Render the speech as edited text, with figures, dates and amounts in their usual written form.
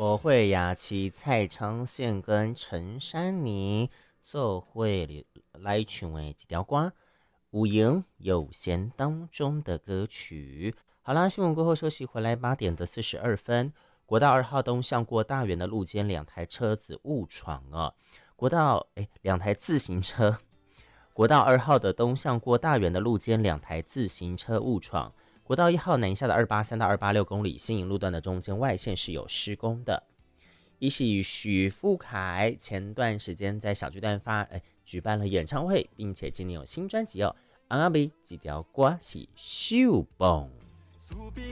我会雅琪、蔡昌宪跟陈珊妮做会来唱的几条歌，有赢有闲当中的歌曲。好啦，新闻过后休息回来，8:42，国道2号东向过大园的路肩2台车子误闯啊，2台自行车。国道2号的东向过大园的路肩2台自行车误闯。国道1号南下的283到286公里新营路段的中间外线是有施工的。一是许富凯前段时间在小巨蛋举办了演唱会，并且今年有新专辑哦，阿比几条歌是秀蹦。